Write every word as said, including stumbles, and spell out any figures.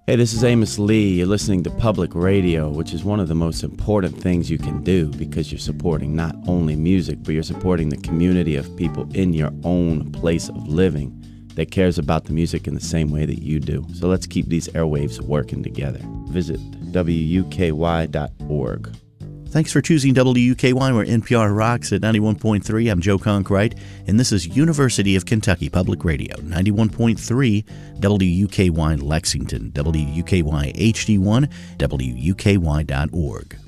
Hey, this is Amos Lee. You're listening to Public Radio, which is one of the most important things you can do because you're supporting not only music, but you're supporting the community of people in your own place of living that cares about the music in the same way that you do. So let's keep these airwaves working together. Visit W U K Y dot org. Thanks for choosing W U K Y, where N P R rocks at ninety-one point three. I'm Joe Conkright, and this is University of Kentucky Public Radio, ninety-one point three W U K Y Lexington, W U K Y H D one, W U K Y dot org.